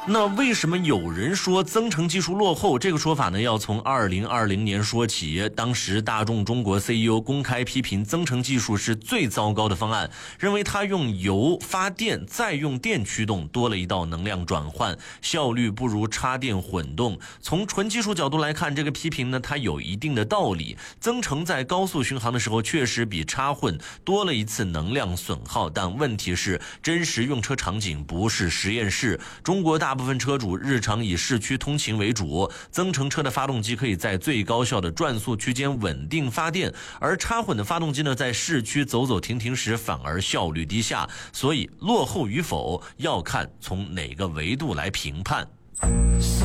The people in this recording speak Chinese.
那为什么有人说增程技术落后？这个说法呢，要从2020年说起。当时大众中国 CEO 公开批评增程技术是最糟糕的方案，认为它用油发电再用电驱动，多了一道能量转换，效率不如插电混动。从纯技术角度来看，这个批评呢，它有一定的道理。增程在高速巡航的时候确实比插混多了一次能量损耗，但问题是真实用车场景不是实验室。中国大部分车主日常以市区通勤为主，增程车的发动机可以在最高效的转速区间稳定发电，而插混的发动机呢，在市区走走停停时反而效率低下，所以落后与否要看从哪个维度来评判。